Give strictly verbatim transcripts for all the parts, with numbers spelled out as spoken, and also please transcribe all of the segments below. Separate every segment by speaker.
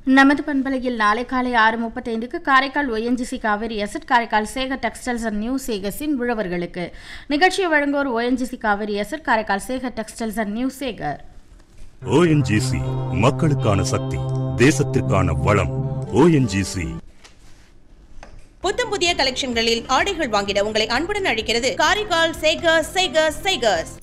Speaker 1: நமது பண்பலையில் நாளை காலை ஆறு முப்பத்தைந்துக்கு Karaikal ONGC Kaveri zed, Karaikal Sekar textiles and new சேகர்ஸின் உழவர்களுக்கு நிகழ்ச்சியை வழங்குவோர் ONGC Kaveri zed, Karaikal Sekar textiles and new Sekar.
Speaker 2: ONGC மக்களுக்கான சக்தி, தேசத்திற்கான வளம். ஓஎன்ஜிசி
Speaker 3: புத்தம் புதிய கலெக்ஷன்களில் ஆடைகள் வாங்கிட உங்களை அன்புடன் அழைக்கிறது காரைக்கால் சேகர் சேகர் சேகர்ஸ்.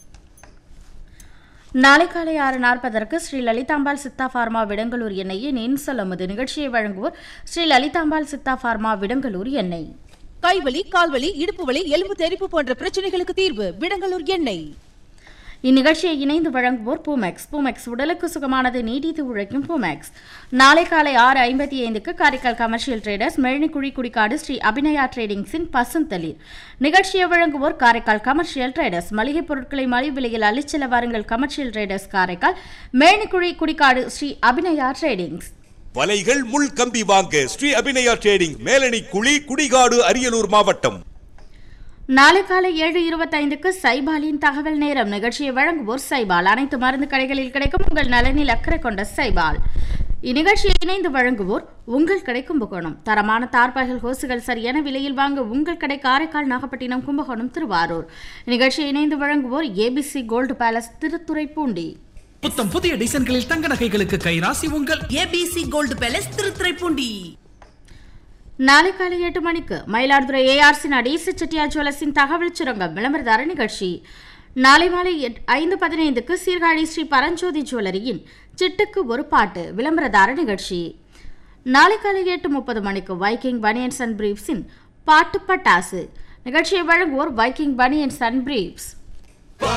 Speaker 1: நாளை காலை ஆறு நாற்பதற்கு ஸ்ரீ லலிதாம்பாள் சித்தா பார்மா விடங்கலூர் எண்ணெயின் இன்சொலமுது நிகழ்ச்சியை வழங்குவோர் ஸ்ரீ லலிதாம்பாள் சித்தா பார்மா விடங்கலூர் எண்ணெய்.
Speaker 4: கைவலி, கால்வலி, இடுப்பு வலி, எலும்பு தெறிப்பு போன்ற பிரச்சனைகளுக்கு தீர்வு விடங்கலூர் எண்ணெய்.
Speaker 1: இந்நிகழ்ச்சியை இணைந்து வழங்குவோர் பூமெக்ஸ். பூமெக்ஸ் உடலுக்கு சுகமானது, நீடித்து உழைக்கும் பூமெக்ஸ். நாளை காலை ஆறு ஐம்பத்தி ஐந்துக்கு காரைக்கால் கமர்ஷியல் ட்ரேடர்ஸ் மெழினிக்குழி குடிக்காடு ஸ்ரீ அபிநயா ட்ரேடிங்ஸின் பசுந்தளிர் நிகழ்ச்சியை வழங்குவோர் காரைக்கால் கமர்ஷியல் ட்ரேடர்ஸ். மளிகை பொருட்களை மலிவு விலையில் அள்ளிச்செல்ல வாருங்கள் commercial traders Karaikal மெழினிக்குழி Kudikadu Sri Abhinaya tradings.
Speaker 5: வலைகள் முள் கம்பி வாங்க ஸ்ரீ அபிநயா ட்ரேடிங், மேலணி குழி, குடிகாடு, அரியலூர் மாவட்டம்.
Speaker 1: நாளை காலை ஏழு இருபத்தைந்துக்கு சைபாலின் தகவல் நேரம் நிகழ்ச்சியை வழங்குவோர் சைபால். அனைத்து மருந்து கடைகளில் கிடைக்கும் உங்கள் நலனில் அக்கறை கொண்ட சைபால். இந்நிகழ்ச்சியை இணைந்து வழங்குவோர் உங்கள் கடை கும்பகோணம். தரமான தார்பாய்கள், ஹோசுகள் சரியான விலையில் வாங்க உங்கள் கடை காரைக்கால், நாகப்பட்டினம், கும்பகோணம், திருவாரூர். இந்நிகழ்ச்சியை இணைந்து வழங்குவோர் ஏபிசி கோல்டு பேலஸ், திருத்துறைப்பூண்டி.
Speaker 6: புத்தம் புதிய டிசைன்களில் தங்க நகைகளுக்கு கைராசி உங்கள்
Speaker 4: ஏபிசி கோல்டு பேலஸ், திருத்துறைப்பூண்டி.
Speaker 1: நாளை காலை எட்டு மணிக்கு மயிலாடுதுறை ஏஆர்சி நடேச செட்டியார் ஜுவல்லர்ஸின் தகவல் சுரங்கம் விளம்பரதார நிகழ்ச்சி. நாளை மாலை ஐந்து பதினைந்துக்கு சீர்காழி ஸ்ரீ பரஞ்சோதி ஜுவல்லரியின் சிட்டுக்கு ஒரு பாட்டு விளம்பரதார நிகழ்ச்சி. நாளை காலை எட்டு முப்பது மணிக்கு வைக்கிங் பனியன்ஸ் அண்ட் பிரீப்ஸின் பாட்டு பட்டாசு நிகழ்ச்சியை வழங்குவோர் வைக்கிங் பனியன்ஸ் அண்ட் பிரீப்ஸ்.